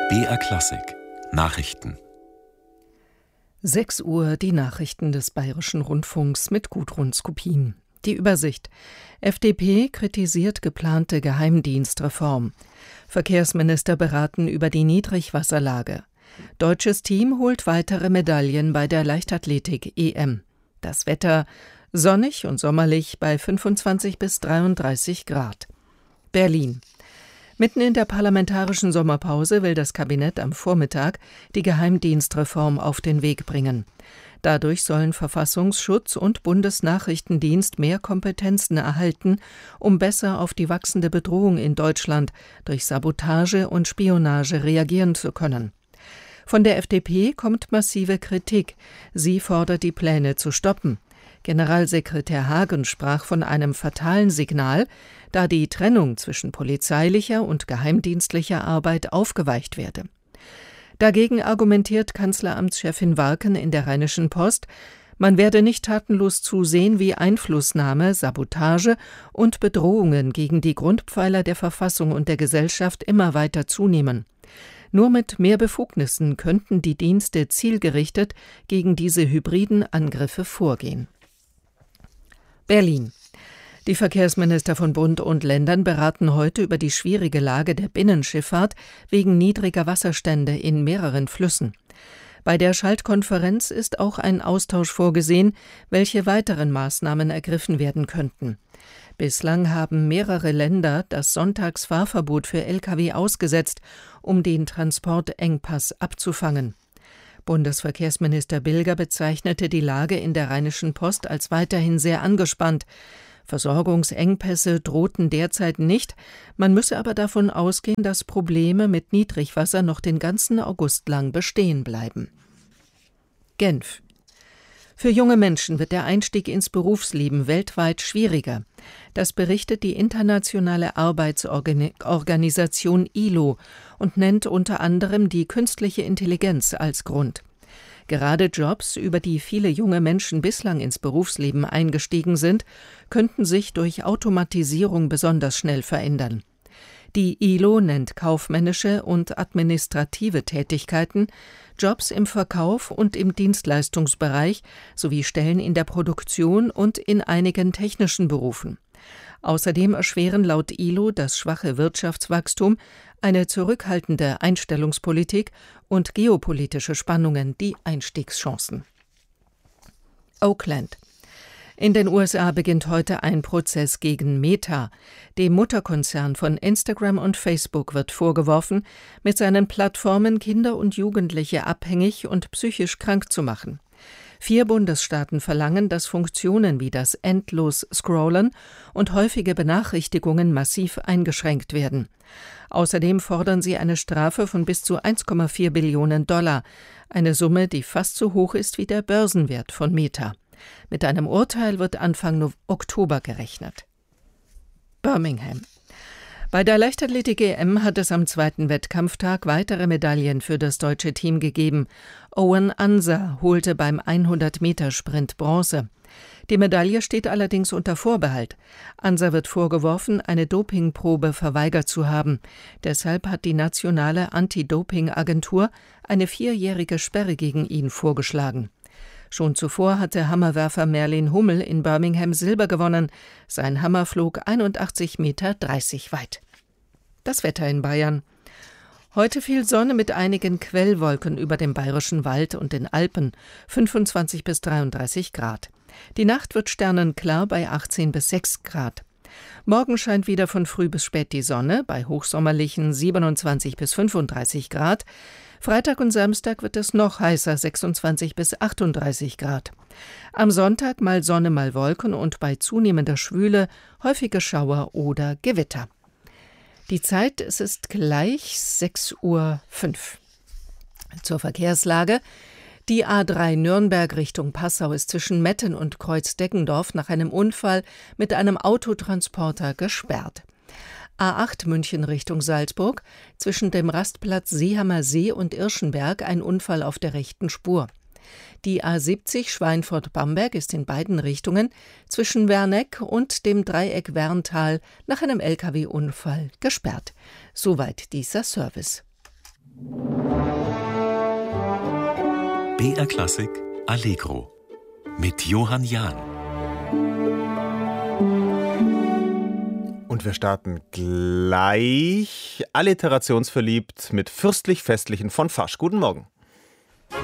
BR Klassik Nachrichten. 6 Uhr die Nachrichten des Bayerischen Rundfunks mit Gudrun Skopin. Die Übersicht. FDP kritisiert geplante Geheimdienstreform. Verkehrsminister beraten über die Niedrigwasserlage. Deutsches Team holt weitere Medaillen bei der Leichtathletik-EM. Das Wetter sonnig und sommerlich bei 25 bis 33 Grad. Berlin. Mitten in der parlamentarischen Sommerpause will das Kabinett am Vormittag die Geheimdienstreform auf den Weg bringen. Dadurch sollen Verfassungsschutz und Bundesnachrichtendienst mehr Kompetenzen erhalten, um besser auf die wachsende Bedrohung in Deutschland durch Sabotage und Spionage reagieren zu können. Von der FDP kommt massive Kritik. Sie fordert, die Pläne zu stoppen. Generalsekretär Hagen sprach von einem fatalen Signal, da die Trennung zwischen polizeilicher und geheimdienstlicher Arbeit aufgeweicht werde. Dagegen argumentiert Kanzleramtschefin Warken in der Rheinischen Post, man werde nicht tatenlos zusehen, wie Einflussnahme, Sabotage und Bedrohungen gegen die Grundpfeiler der Verfassung und der Gesellschaft immer weiter zunehmen. Nur mit mehr Befugnissen könnten die Dienste zielgerichtet gegen diese hybriden Angriffe vorgehen. Berlin. Die Verkehrsminister von Bund und Ländern beraten heute über die schwierige Lage der Binnenschifffahrt wegen niedriger Wasserstände in mehreren Flüssen. Bei der Schaltkonferenz ist auch ein Austausch vorgesehen, welche weiteren Maßnahmen ergriffen werden könnten. Bislang haben mehrere Länder das Sonntagsfahrverbot für Lkw ausgesetzt, um den Transportengpass abzufangen. Bundesverkehrsminister Bilger bezeichnete die Lage in der Rheinischen Post als weiterhin sehr angespannt. Versorgungsengpässe drohten derzeit nicht, man müsse aber davon ausgehen, dass Probleme mit Niedrigwasser noch den ganzen August lang bestehen bleiben. Genf. Für junge Menschen wird der Einstieg ins Berufsleben weltweit schwieriger. Das berichtet die internationale Arbeitsorganisation ILO und nennt unter anderem die künstliche Intelligenz als Grund. Gerade Jobs, über die viele junge Menschen bislang ins Berufsleben eingestiegen sind, könnten sich durch Automatisierung besonders schnell verändern. Die ILO nennt kaufmännische und administrative Tätigkeiten, Jobs im Verkauf und im Dienstleistungsbereich sowie Stellen in der Produktion und in einigen technischen Berufen. Außerdem erschweren laut ILO das schwache Wirtschaftswachstum, eine zurückhaltende Einstellungspolitik und geopolitische Spannungen die Einstiegschancen. Oakland. In den USA beginnt heute ein Prozess gegen Meta. Dem Mutterkonzern von Instagram und Facebook wird vorgeworfen, mit seinen Plattformen Kinder und Jugendliche abhängig und psychisch krank zu machen. 4 Bundesstaaten verlangen, dass Funktionen wie das endlos Scrollen und häufige Benachrichtigungen massiv eingeschränkt werden. Außerdem fordern sie eine Strafe von bis zu 1,4 Billionen $, eine Summe, die fast so hoch ist wie der Börsenwert von Meta. Mit einem Urteil wird Anfang Oktober gerechnet. Birmingham. Bei der Leichtathletik-EM hat es am zweiten Wettkampftag weitere Medaillen für das deutsche Team gegeben. Owen Ansa holte beim 100-Meter-Sprint Bronze. Die Medaille steht allerdings unter Vorbehalt. Ansa wird vorgeworfen, eine Dopingprobe verweigert zu haben. Deshalb hat die nationale Anti-Doping-Agentur eine 4-jährige Sperre gegen ihn vorgeschlagen. Schon zuvor hatte Hammerwerfer Merlin Hummel in Birmingham Silber gewonnen. Sein Hammer flog 81,30 Meter weit. Das Wetter in Bayern. Heute viel Sonne mit einigen Quellwolken über dem Bayerischen Wald und den Alpen, 25 bis 33 Grad. Die Nacht wird sternenklar bei 18 bis 6 Grad. Morgen scheint wieder von früh bis spät die Sonne, bei hochsommerlichen 27 bis 35 Grad. Freitag und Samstag wird es noch heißer, 26 bis 38 Grad. Am Sonntag mal Sonne, mal Wolken und bei zunehmender Schwüle häufige Schauer oder Gewitter. Die Zeit, es ist gleich 6:05 Uhr. Zur Verkehrslage. Die A3 Nürnberg Richtung Passau ist zwischen Metten und Kreuz-Deckendorf nach einem Unfall mit einem Autotransporter gesperrt. A8 München Richtung Salzburg, zwischen dem Rastplatz Seehamer See und Irschenberg ein Unfall auf der rechten Spur. Die A70 Schweinfurt-Bamberg ist in beiden Richtungen zwischen Werneck und dem Dreieck Werntal nach einem Lkw-Unfall gesperrt. Soweit dieser Service. BR Klassik Allegro mit Johann Jahn. Und wir starten gleich alliterationsverliebt mit Fürstlich-Festlichen von Fasch. Guten Morgen.